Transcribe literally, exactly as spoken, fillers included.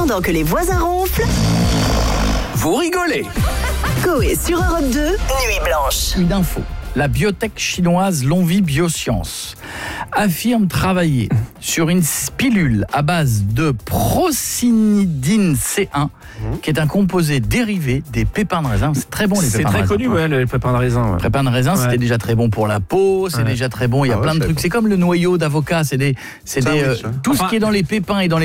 Pendant que les voisins ronflent, vous rigolez. Coé sur Europe deux, Nuit Blanche. Une info. La biotech chinoise Lonvi Biosciences affirme travailler sur une pilule à base de procinidine C un, qui est un composé dérivé des pépins de raisin. C'est très bon les C'est pépins de très raisin. connu, ouais, les pépins de raisin. Ouais. Les pépins de raisin, Ouais. c'était déjà très bon pour la peau, c'est Ouais. déjà très bon. Il y a Ah ouais, plein de je savais trucs. pas. C'est comme le noyau d'avocat. C'est des, c'est Ça, des, oui, euh, ça. tout Enfin, ce qui est dans les pépins et dans les